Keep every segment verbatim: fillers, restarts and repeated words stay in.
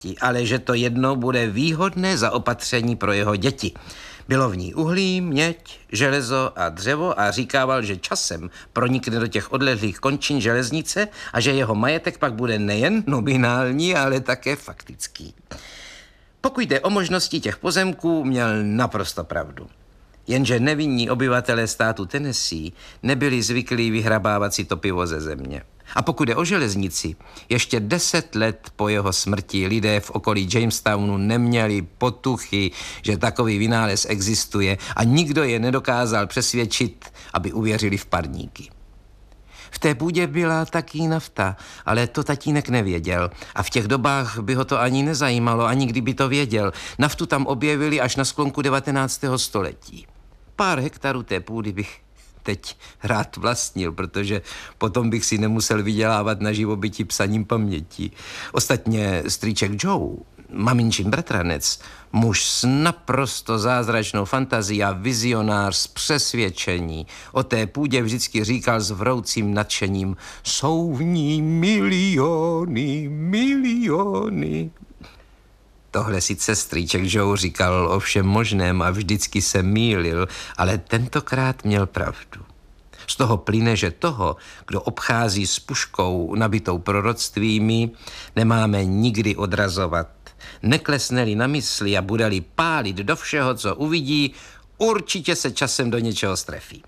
ale že to jednou bude výhodné zaopatření pro jeho děti. Bylo v ní uhlí, měď, železo a dřevo a říkával, že časem pronikne do těch odlehlých končin železnice a že jeho majetek pak bude nejen nominální, ale také faktický. Pokud jde o možnosti těch pozemků, měl naprosto pravdu. Jenže nevinní obyvatelé státu Tennessee nebyli zvyklí vyhrabávat si to pivo ze země. A pokud jde o železnici, ještě deset let po jeho smrti lidé v okolí Jamestownu neměli potuchy, že takový vynález existuje a nikdo je nedokázal přesvědčit, aby uvěřili v parníky. V té půdě byla taky nafta, ale to tatínek nevěděl a v těch dobách by ho to ani nezajímalo, ani kdyby to věděl. Naftu tam objevili až na sklonku devatenáctého století. Pár hektarů té půdy bych teď rád vlastnil, protože potom bych si nemusel vydělávat na živobytí psaním paměti. Ostatně strýček Joe, maminčin bratranec, muž s naprosto zázračnou fantazií a vizionář z přesvědčení, o té půdě vždycky říkal s vroucím nadšením: jsou v ní miliony, miliony. Tohle sice strýček Joe říkal o všem možném a vždycky se mýlil, ale tentokrát měl pravdu. Z toho plyne, že toho, kdo obchází s puškou nabitou proroctvími, nemáme nikdy odrazovat. Neklesne-li na mysli a bude-li pálit do všeho, co uvidí, určitě se časem do něčeho strefí.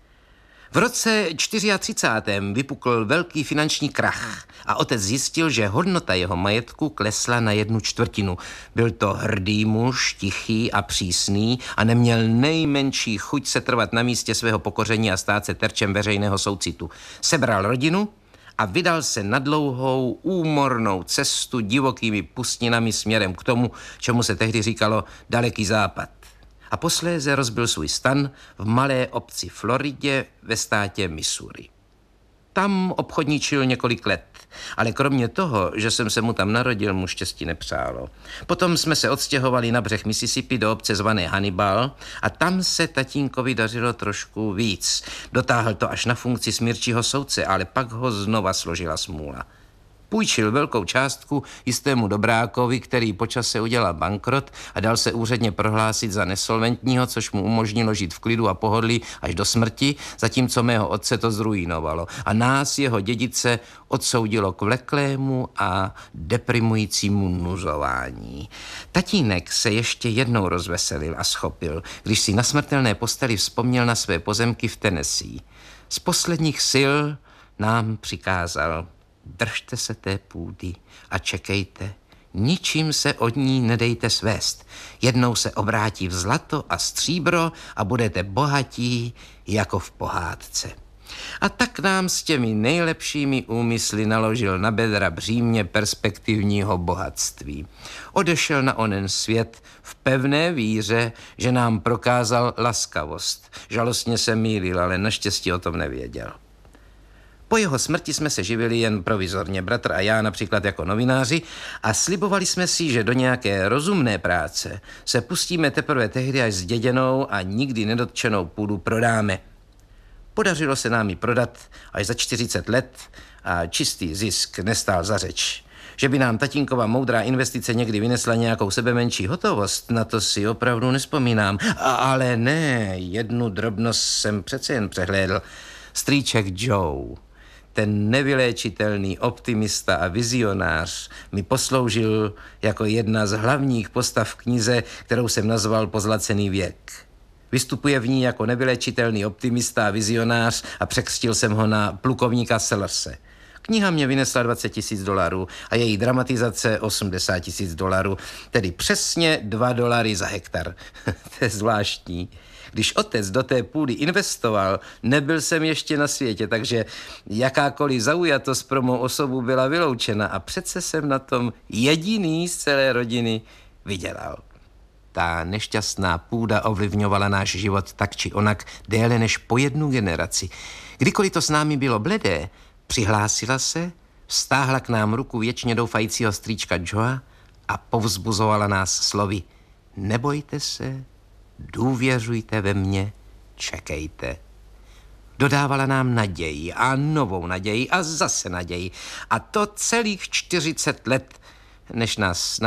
V roce třicátém čtvrtém vypukl velký finanční krach a otec zjistil, že hodnota jeho majetku klesla na jednu čtvrtinu. Byl to hrdý muž, tichý a přísný a neměl nejmenší chuť se trvat na místě svého pokoření a stát se terčem veřejného soucitu. Sebral rodinu a vydal se na dlouhou, úmornou cestu divokými pustinami směrem k tomu, čemu se tehdy říkalo Daleký západ. A posléze rozbil svůj stan v malé obci Floridě ve státě Missouri. Tam obchodničil několik let, ale kromě toho, že jsem se mu tam narodil, mu štěstí nepřálo. Potom jsme se odstěhovali na břeh Mississippi do obce zvané Hannibal a tam se tatínkovi dařilo trošku víc. Dotáhl to až na funkci smírčího soudce, ale pak ho znova složila smůla. Půjčil velkou částku jistému dobrákovi, který po čase udělal bankrot a dal se úředně prohlásit za nesolventního, což mu umožnilo žít v klidu a pohodlí až do smrti, zatímco mého otce to zruinovalo. A nás, jeho dědice, odsoudilo k vleklému a deprimujícímu nuzování. Tatínek se ještě jednou rozveselil a schopil, když si na smrtelné posteli vzpomněl na své pozemky v Tennessee. Z posledních sil nám přikázal: držte se té půdy a čekejte. Ničím se od ní nedejte svést. Jednou se obrátí v zlato a stříbro a budete bohatí jako v pohádce. A tak nám s těmi nejlepšími úmysly naložil na bedra břímě perspektivního bohatství. Odešel na onen svět v pevné víře, že nám prokázal laskavost. Žalostně se mýlil, ale naštěstí o tom nevěděl. Po jeho smrti jsme se živili jen provizorně, bratr a já například jako novináři, a slibovali jsme si, že do nějaké rozumné práce se pustíme teprve tehdy, až zděděnou a nikdy nedotčenou půdu prodáme. Podařilo se nám ji prodat až za čtyřicet let a čistý zisk nestál za řeč. Že by nám tatínková moudrá investice někdy vynesla nějakou sebemenší hotovost, na to si opravdu nespomínám. A, ale ne, jednu drobnost jsem přece jen přehlédl. Strýček Joe, ten nevyléčitelný optimista a vizionář, mi posloužil jako jedna z hlavních postav v knize, kterou jsem nazval Pozlacený věk. Vystupuje v ní jako nevyléčitelný optimista a vizionář a překřtil jsem ho na plukovníka Sellerse. Kniha mě vynesla dvacet tisíc dolarů a její dramatizace osmdesát tisíc dolarů, tedy přesně dva dolary za hektar. To je zvláštní. Když otec do té půdy investoval, nebyl jsem ještě na světě, takže jakákoliv zaujatost pro mou osobu byla vyloučena a přece jsem na tom jediný z celé rodiny vydělal. Ta nešťastná půda ovlivňovala náš život tak či onak déle než po jednu generaci. Kdykoliv to s námi bylo bledé, přihlásila se, vztáhla k nám ruku věčně doufajícího strýčka Joea a povzbuzovala nás slovy: nebojte se, důvěřujte ve mě, čekejte. Dodávala nám naději a novou naději a zase naději. A to celých čtyřicet let než nás